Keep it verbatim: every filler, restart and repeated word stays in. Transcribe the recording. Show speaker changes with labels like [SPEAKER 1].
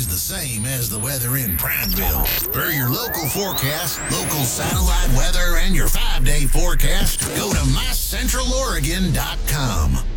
[SPEAKER 1] the same as the weather in Prineville. For your local forecast, local satellite weather, and your five-day forecast, go to my central oregon dot com.